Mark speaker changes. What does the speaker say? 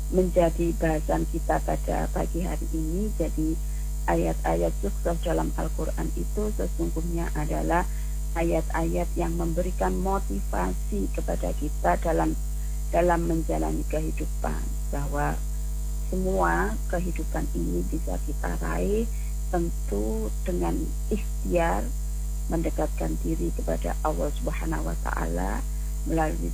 Speaker 1: menjadi bahasan kita pada pagi hari ini. Jadi ayat-ayat sukses dalam Al-Quran itu sesungguhnya adalah ayat-ayat yang memberikan motivasi kepada kita dalam menjalani kehidupan, bahwa semua kehidupan ini bisa kita raih tentu dengan ikhtiar mendekatkan diri kepada Allah Subhanahu wa taala melalui